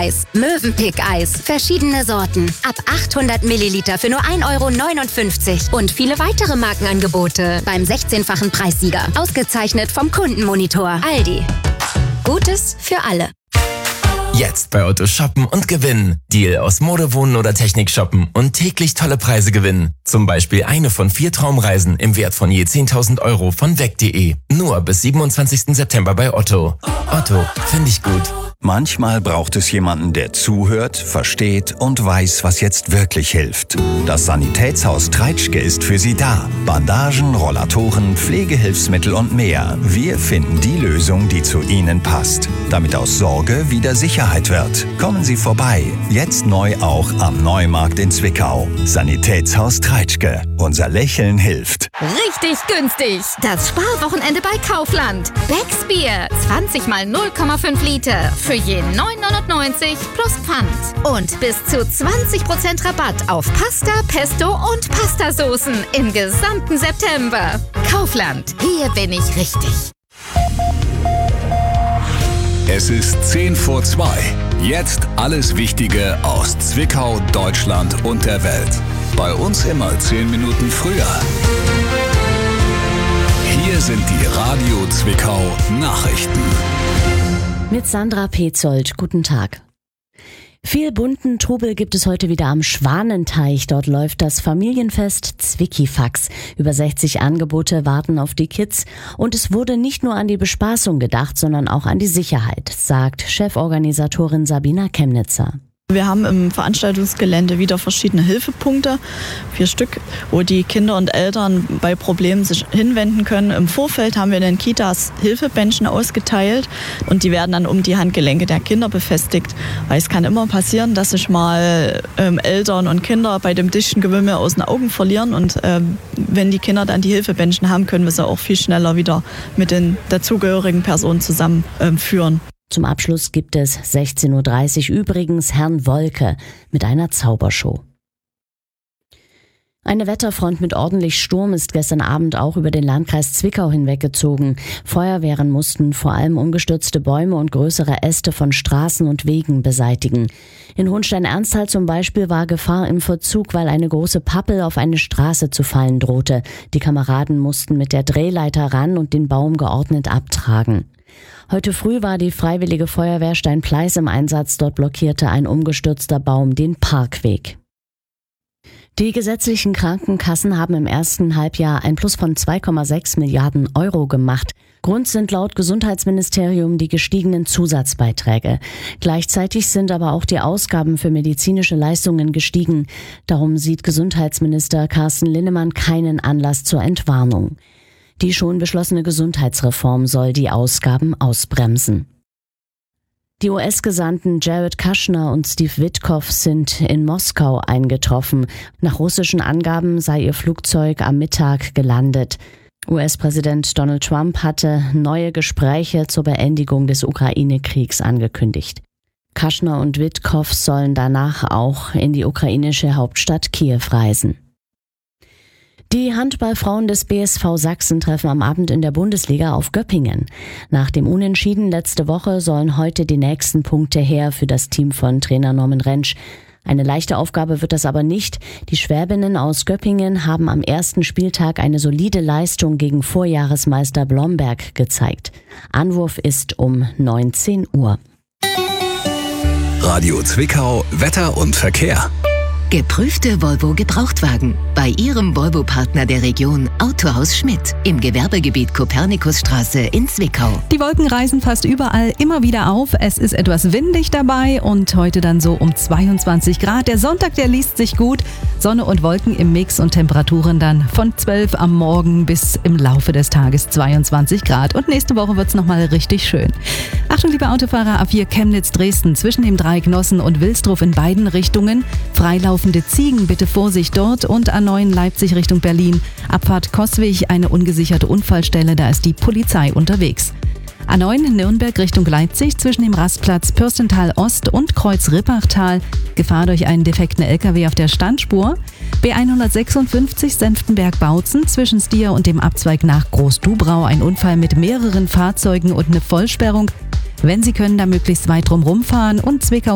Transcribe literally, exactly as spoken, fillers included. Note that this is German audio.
Eis. Mövenpick-Eis. Verschiedene Sorten. Ab achthundert Milliliter für nur ein Euro neunundfünfzig. Und viele weitere Markenangebote beim sechzehnfachen Preissieger. Ausgezeichnet vom Kundenmonitor. Aldi. Gutes für alle. Jetzt bei Otto shoppen und gewinnen. Deal aus Mode, Wohnen oder Technik shoppen und täglich tolle Preise gewinnen. Zum Beispiel eine von vier Traumreisen im Wert von je zehntausend Euro von weg punkt de. Nur bis siebenundzwanzigsten September bei Otto. Otto, finde ich gut. Manchmal braucht es jemanden, der zuhört, versteht und weiß, was jetzt wirklich hilft. Das Sanitätshaus Treitschke ist für Sie da. Bandagen, Rollatoren, Pflegehilfsmittel und mehr. Wir finden die Lösung, die zu Ihnen passt. Damit aus Sorge wieder Sicherheit wird. Kommen Sie vorbei. Jetzt neu auch am Neumarkt in Zwickau. Sanitätshaus Treitschke. Unser Lächeln hilft. Richtig günstig. Das Sparwochenende bei Kaufland. Becks Bier. zwanzig mal null Komma fünf Liter. Für je neun neunundneunzig plus Pfand. Und bis zu zwanzig Prozent Rabatt auf Pasta, Pesto und Pastasoßen im gesamten September. Kaufland. Hier bin ich richtig. Es ist zehn vor zwei. Jetzt alles Wichtige aus Zwickau, Deutschland und der Welt. Bei uns immer zehn Minuten früher. Hier sind die Radio Zwickau Nachrichten. Mit Sandra Petzold. Guten Tag. Viel bunten Trubel gibt es heute wieder am Schwanenteich. Dort läuft das Familienfest Zwickifax. Über sechzig Angebote warten auf die Kids. Und es wurde nicht nur an die Bespaßung gedacht, sondern auch an die Sicherheit, sagt Cheforganisatorin Sabina Chemnitzer. Wir haben im Veranstaltungsgelände wieder verschiedene Hilfepunkte, vier Stück, wo die Kinder und Eltern bei Problemen sich hinwenden können. Im Vorfeld haben wir in den Kitas Hilfebändchen ausgeteilt und die werden dann um die Handgelenke der Kinder befestigt. Weil es kann immer passieren, dass sich mal ähm, Eltern und Kinder bei dem dichten Gewimmel aus den Augen verlieren und ähm, wenn die Kinder dann die Hilfebändchen haben, können wir sie auch viel schneller wieder mit den dazugehörigen Personen zusammenführen. Ähm, Zum Abschluss gibt es sechzehn Uhr dreißig übrigens Herrn Wolke mit einer Zaubershow. Eine Wetterfront mit ordentlich Sturm ist gestern Abend auch über den Landkreis Zwickau hinweggezogen. Feuerwehren mussten vor allem umgestürzte Bäume und größere Äste von Straßen und Wegen beseitigen. In Hohenstein-Ernsthal zum Beispiel war Gefahr im Verzug, weil eine große Pappel auf eine Straße zu fallen drohte. Die Kameraden mussten mit der Drehleiter ran und den Baum geordnet abtragen. Heute früh war die Freiwillige Feuerwehr Stein-Plaiß im Einsatz. Dort blockierte ein umgestürzter Baum den Parkweg. Die gesetzlichen Krankenkassen haben im ersten Halbjahr ein Plus von zwei Komma sechs Milliarden Euro gemacht. Grund sind laut Gesundheitsministerium die gestiegenen Zusatzbeiträge. Gleichzeitig sind aber auch die Ausgaben für medizinische Leistungen gestiegen. Darum sieht Gesundheitsminister Carsten Linnemann keinen Anlass zur Entwarnung. Die schon beschlossene Gesundheitsreform soll die Ausgaben ausbremsen. Die U S-Gesandten Jared Kushner und Steve Witkoff sind in Moskau eingetroffen. Nach russischen Angaben sei ihr Flugzeug am Mittag gelandet. U S-Präsident Donald Trump hatte neue Gespräche zur Beendigung des Ukraine-Kriegs angekündigt. Kushner und Witkoff sollen danach auch in die ukrainische Hauptstadt Kiew reisen. Die Handballfrauen des B S V Sachsen treffen am Abend in der Bundesliga auf Göppingen. Nach dem Unentschieden letzte Woche sollen heute die nächsten Punkte her für das Team von Trainer Norman Rentsch. Eine leichte Aufgabe wird das aber nicht. Die Schwäbinnen aus Göppingen haben am ersten Spieltag eine solide Leistung gegen Vorjahresmeister Blomberg gezeigt. Anwurf ist um neunzehn Uhr. Radio Zwickau, Wetter und Verkehr. Geprüfte Volvo Gebrauchtwagen bei Ihrem Volvo-Partner der Region Autohaus Schmidt im Gewerbegebiet Kopernikusstraße in Zwickau. Die Wolken reißen fast überall immer wieder auf. Es ist etwas windig dabei und heute dann so um zweiundzwanzig Grad. Der Sonntag, der liest sich gut. Sonne und Wolken im Mix und Temperaturen dann von zwölf am Morgen bis im Laufe des Tages zweiundzwanzig Grad. Und nächste Woche wird es nochmal richtig schön. Achtung, liebe Autofahrer, A vier Chemnitz-Dresden zwischen dem Dreieck Nossen und Wilsdruf in beiden Richtungen. Freilaufende Ziegen, bitte Vorsicht dort, und A neun Leipzig Richtung Berlin. Abfahrt Coswig, eine ungesicherte Unfallstelle, da ist die Polizei unterwegs. A neun Nürnberg Richtung Leipzig zwischen dem Rastplatz Pürstental Ost und Kreuz Rippachtal. Gefahr durch einen defekten L K W auf der Standspur. B hundertsechsundfünfzig Senftenberg-Bautzen zwischen Stier und dem Abzweig nach Groß-Dubrau. Ein Unfall mit mehreren Fahrzeugen und eine Vollsperrung. Wenn Sie können, da möglichst weit drum rumfahren und Zwickau